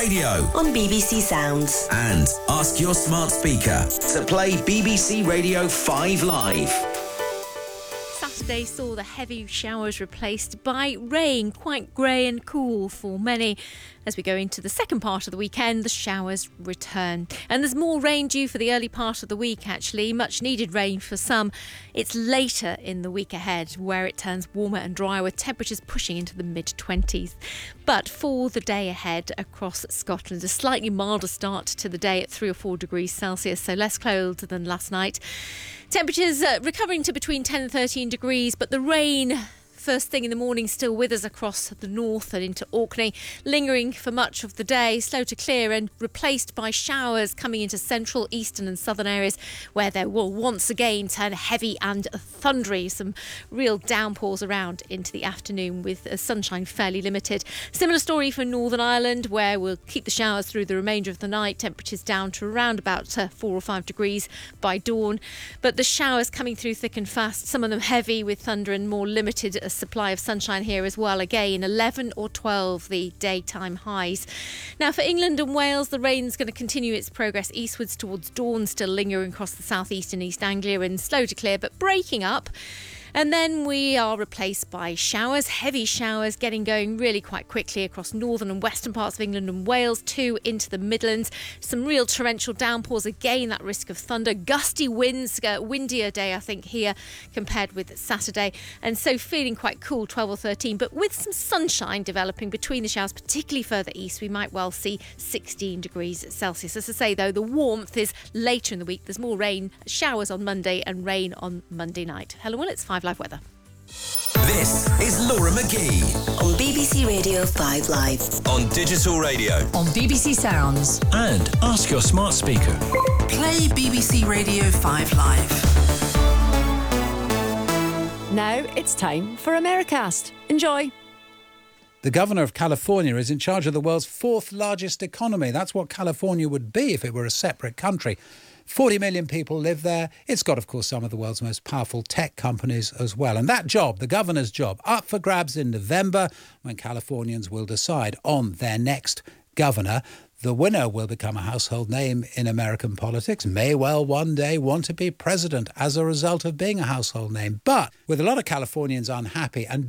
Radio on BBC Sounds. and ask your smart speaker to play BBC Radio 5 Live. Saturday saw the heavy showers replaced by rain, quite grey and cool for many. As we go into the second part of the weekend, the showers return. And there's more rain due for the early part of the week, actually. Much needed rain for some. It's later in the week ahead where it turns warmer and drier, with temperatures pushing into the mid-20s. But for the day ahead across Scotland, a slightly milder start to the day at 3 or 4 degrees Celsius, so less cold than last night. Temperatures recovering to between 10 and 13 degrees, but the rain first thing in the morning still with us across the north and into Orkney, lingering for much of the day, slow to clear and replaced by showers coming into central, eastern and southern areas where they will once again turn heavy and thundery. Some real downpours around into the afternoon with sunshine fairly limited. Similar story for Northern Ireland, where we'll keep the showers through the remainder of the night, temperatures down to around about 4 or 5 degrees by dawn. But the showers coming through thick and fast, some of them heavy with thunder and more limited supply of sunshine here as well. Again, 11 or 12 the daytime highs. Now for England and Wales, the rain's going to continue its progress eastwards towards dawn, still lingering across the southeast and East Anglia and slow to clear but breaking up. And then we are replaced by showers, heavy showers getting going really quite quickly across northern and western parts of England and Wales too, into the Midlands. Some real torrential downpours, again that risk of thunder, gusty winds, windier day I think here compared with Saturday, and so feeling quite cool, 12 or 13, but with some sunshine developing between the showers, particularly further east. We might well see 16 degrees Celsius. As I say though, the warmth is later in the week. There's more rain, showers on Monday and rain on Monday night. Hello, well, it's 5 Live weather. This is Laura McGee On BBC Radio 5 Live. on Digital Radio. On BBC Sounds. And ask your smart speaker. Play BBC Radio 5 Live. Now it's time for Americast. Enjoy. The governor of California is in charge of the world's 4th largest economy. That's what California would be if it were a separate country. 40 million people live there. It's got, of course, some of the world's most powerful tech companies as well. And that job, the governor's job, up for grabs in November when Californians will decide on their next governor. The winner will become a household name in American politics, may well one day want to be president as a result of being a household name. But with a lot of Californians unhappy and